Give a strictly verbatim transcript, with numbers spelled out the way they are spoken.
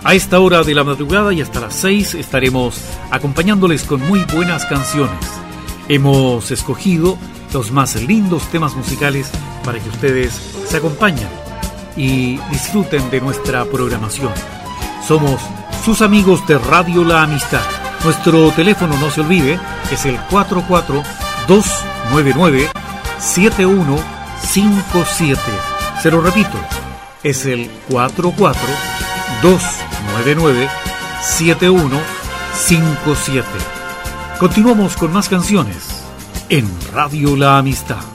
A esta hora de la madrugada y hasta las seis estaremos acompañándoles con muy buenas canciones. Hemos escogido los más lindos temas musicales para que ustedes se acompañen y disfruten de nuestra programación. Somos sus amigos de Radio La Amistad. Nuestro teléfono, no se olvide, es el cuatro cuatro dos nueve nueve siete uno cinco siete. Se lo repito, es el cuatro cuatro dos nueve nueve siete uno cinco siete. Continuamos con más canciones en Radio La Amistad.